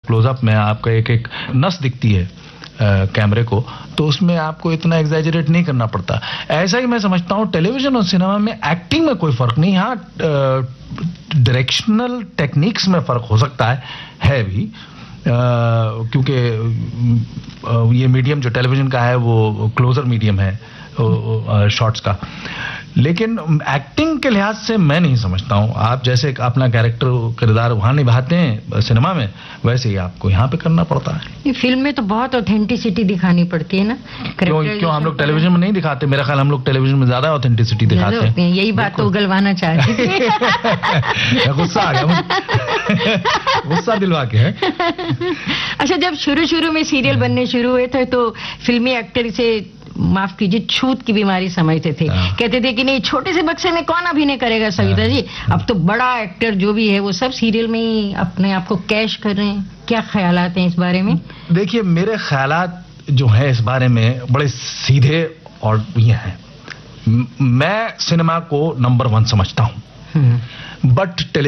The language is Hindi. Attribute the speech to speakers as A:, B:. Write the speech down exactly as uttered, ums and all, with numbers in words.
A: क्लोजअप में आपका एक एक नस दिखती है कैमरे को, तो उसमें आपको इतना एग्जैजरेट नहीं करना पड़ता। ऐसा ही मैं समझता हूँ टेलीविजन और सिनेमा में एक्टिंग में कोई फर्क नहीं, हाँ डायरेक्शनल टेक्निक्स में फर्क हो सकता है है भी, क्योंकि ये मीडियम जो टेलीविजन का है वो क्लोजर मीडियम है शॉट्स का, लेकिन एक्टिंग के लिहाज से मैं नहीं समझता हूँ। आप जैसे अपना कैरेक्टर किरदार वहां निभाते हैं सिनेमा में, वैसे ही आपको यहाँ पे करना पड़ता है।
B: ये फिल्म में तो बहुत ऑथेंटिसिटी दिखानी पड़ती है ना।
A: क्यों क्यों हम लोग टेलीविजन में नहीं दिखाते? मेरा ख्याल हम लोग टेलीविजन में ज्यादा ऑथेंटिसिटी दिखाते हैं।
B: यही बात तो उगलवाना चाह रही थी।
A: गुस्सा आ गया, गुस्सा दिलवा के है।
B: अच्छा, जब शुरू शुरू में सीरियल बनने शुरू हुए थे तो फिल्मी एक्टर से माफ कीजिए छूत की बीमारी समझते थे, कहते थे कि नहीं छोटे से बक्से में कौन अभिनय करेगा सविता जी, अब तो बड़ा एक्टर जो भी है वो सब सीरियल में ही अपने आप को कैश कर रहे हैं। क्या ख्यालात हैं इस बारे में? देखिए, मेरे ख्यालात जो है इस बारे में बड़े सीधे और ये हैं। मैं सिनेमा को नंबर वन समझता हूँ, बट